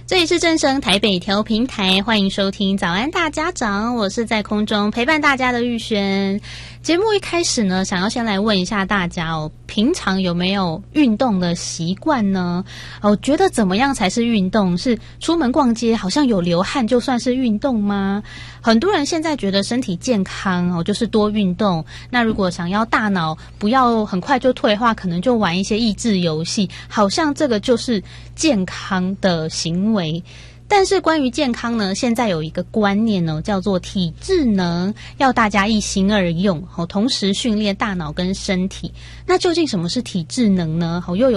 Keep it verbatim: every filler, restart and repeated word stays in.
这里是正声台北调频台，欢迎收听早安大家长，我是在空中陪伴大家的玉轩。节目一开始呢，想要先来问一下大家哦，平常有没有运动的习惯呢？哦，觉得怎么样才是运动？是出门逛街好像有流汗就算是运动吗？很多人现在觉得身体健康哦，就是多运动。那如果想要大脑不要很快就退化，可能就玩一些益智游戏，好像这个就是健康的行为。但是关于健康呢，现在有一个观念呢，叫做体智能，要大家一心二用，同时训练大脑跟身体。那究竟什么是体智能呢？又有